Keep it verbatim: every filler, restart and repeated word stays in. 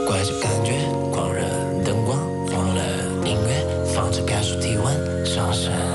怪这感觉，狂热灯光，慌了音乐，放着开始体温上升。